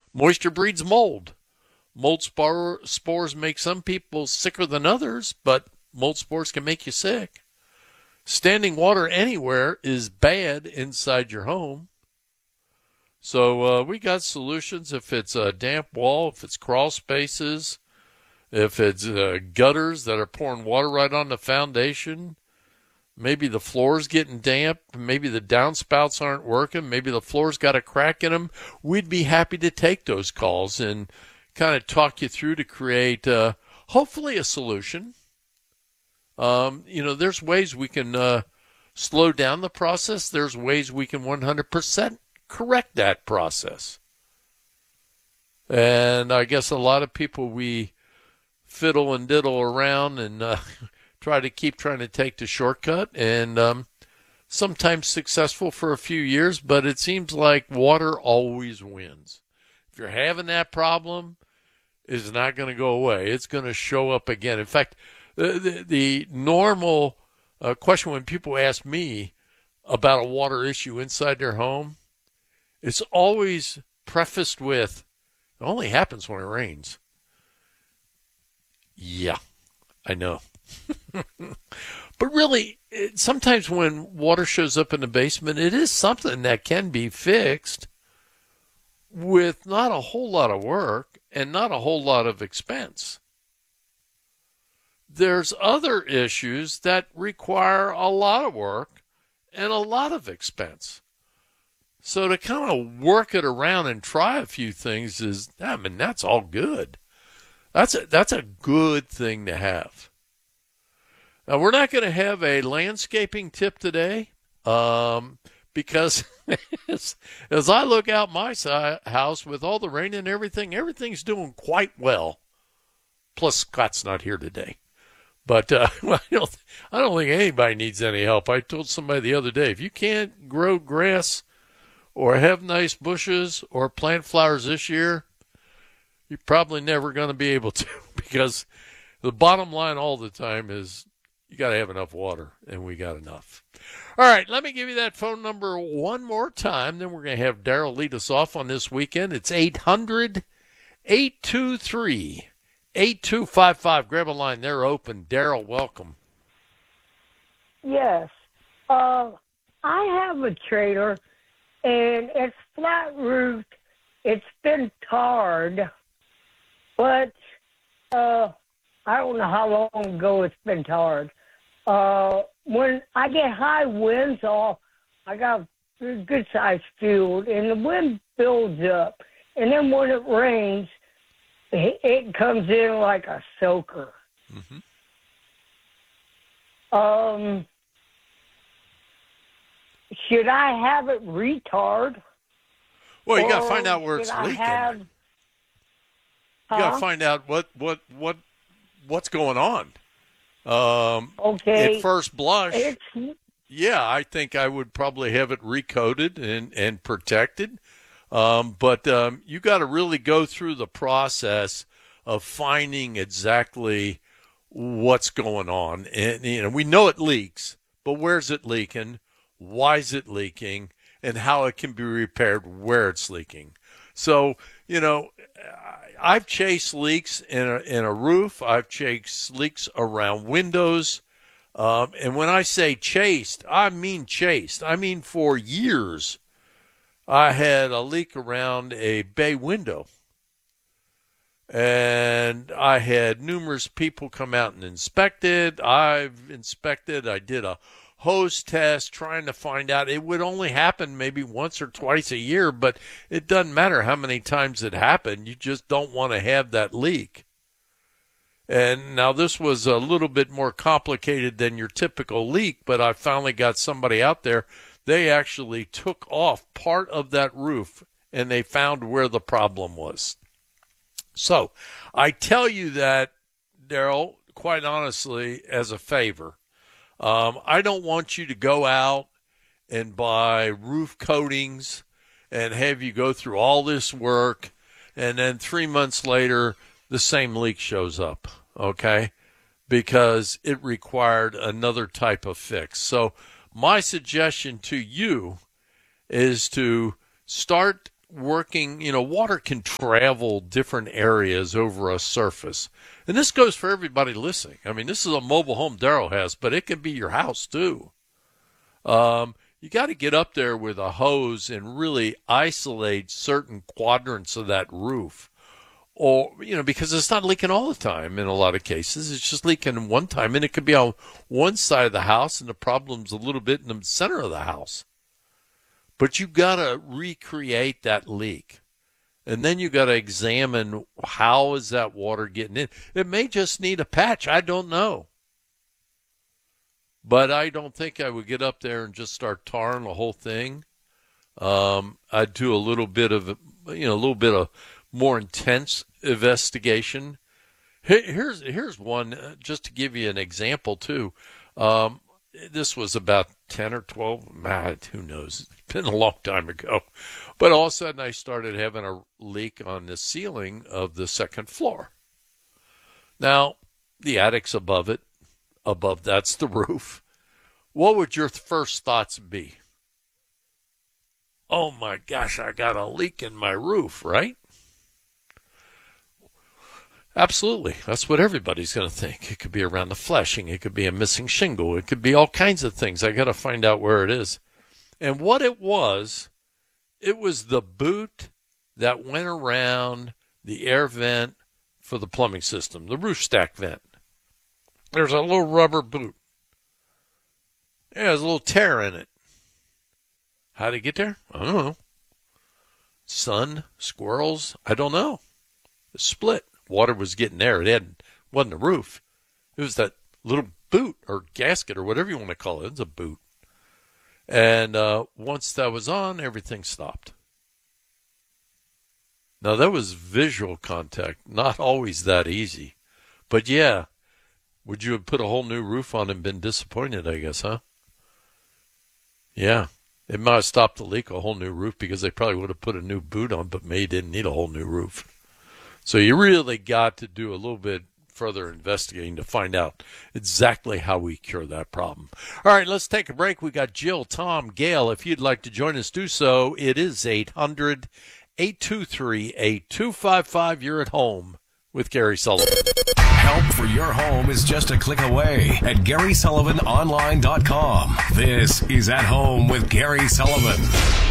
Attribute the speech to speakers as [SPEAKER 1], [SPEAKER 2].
[SPEAKER 1] Moisture breeds mold. Spores make some people sicker than others, but mold spores can make you sick. Standing water anywhere is bad inside your home. So we got solutions if it's a damp wall, if it's crawl spaces, if it's gutters that are pouring water right on the foundation. Maybe the floor's getting damp. Maybe the downspouts aren't working. Maybe the floor's got a crack in them. We'd be happy to take those calls and kind of talk you through to create hopefully a solution. There's ways we can slow down the process. There's ways we can 100% correct that process. And I guess a lot of people, we fiddle and diddle around and try to keep trying to take the shortcut, and sometimes successful for a few years, but it seems like water always wins. If you're having that problem, it's not going to go away. It's going to show up again. In fact, the normal question when people ask me about a water issue inside their home, it's always prefaced with, it only happens when it rains. Yeah, I know. But really, sometimes when water shows up in the basement, it is something that can be fixed with not a whole lot of work and not a whole lot of expense. There's other issues that require a lot of work and a lot of expense. So to kind of work it around and try a few things that's all good. That's a good thing to have. Now, we're not going to have a landscaping tip today because as I look out my house with all the rain and everything's doing quite well. Plus, Scott's not here today. But I don't think anybody needs any help. I told somebody the other day, if you can't grow grass or have nice bushes or plant flowers this year, you're probably never going to be able to, because the bottom line all the time is you got to have enough water, and we got enough. All right, let me give you that phone number one more time. Then we're going to have Daryl lead us off on this weekend. It's 800-823-8255. Grab a line. They're open. Daryl, welcome.
[SPEAKER 2] Yes. I have a trailer, and it's flat roofed. It's been tarred, but I don't know how long ago it's been tarred. When I get high winds off, I got a good-sized field, and the wind builds up. And then when it rains, it comes in like a soaker.
[SPEAKER 1] Mm-hmm.
[SPEAKER 2] Should I have it retard?
[SPEAKER 1] Well, you got to find out where it's leaking. You got to find out what's going on.
[SPEAKER 2] Okay.
[SPEAKER 1] At first blush, yeah, I think I would probably have it recoated and protected. But you got to really go through the process of finding exactly what's going on. And we know it leaks, but where's it leaking? Why is it leaking? And how it can be repaired where it's leaking. So, I've chased leaks in a roof. I've chased leaks around windows. And when I say chased, I mean chased. I mean for years, I had a leak around a bay window. And I had numerous people come out and inspect it. I've inspected. I did a hose test trying to find out. It would only happen maybe once or twice a year, but it doesn't matter how many times it happened. You just don't want to have that leak. And now this was a little bit more complicated than your typical leak, but I finally got somebody out there. They actually took off part of that roof, and they found where the problem was. So I tell you that, Daryl, quite honestly, as a favor. I don't want you to go out and buy roof coatings and have you go through all this work, and then 3 months later, the same leak shows up, okay? Because it required another type of fix. So my suggestion to you is to start working, water can travel different areas over a surface. And this goes for everybody listening. I mean, this is a mobile home Darryl has, but it can be your house too. You got to get up there with a hose and really isolate certain quadrants of that roof. Or, because it's not leaking all the time in a lot of cases. It's just leaking one time, and it could be on one side of the house, and the problem's a little bit in the center of the house. But you got to recreate that leak. And then you got to examine how is that water getting in. It may just need a patch. I don't know. But I don't think I would get up there and just start tarring the whole thing. I'd do a little bit of more intense investigation. Here's one, just to give you an example too. This was about 10 or 12, who knows? It's been a long time ago. But all of a sudden I started having a leak on the ceiling of the second floor. Now, the attic's above it. Above that's the roof. What would your first thoughts be? Oh my gosh, I got a leak in my roof, right? Absolutely. That's what everybody's going to think. It could be around the flashing. It could be a missing shingle. It could be all kinds of things. I got to find out where it is. And what it was the boot that went around the air vent for the plumbing system, the roof stack vent. There's a little rubber boot. Yeah, there's a little tear in it. How'd it get there? I don't know. Sun, squirrels, I don't know. It split. Water was getting there. Wasn't a roof. It was that little boot or gasket or whatever you want to call it. It's a boot. And once that was on, everything stopped. Now, that was visual contact. Not always that easy. But yeah, would you have put a whole new roof on and been disappointed, I guess, huh? Yeah. It might have stopped the leak, a whole new roof, because they probably would have put a new boot on, but maybe didn't need a whole new roof. So you really got to do a little bit further investigating to find out exactly how we cure that problem. All right, let's take a break. We got Jill, Tom, Gail. If you'd like to join us, do so. It is 800-823-8255. You're at home with Gary Sullivan.
[SPEAKER 3] Help for your home is just a click away at GarySullivanOnline.com. This is At Home with Gary Sullivan.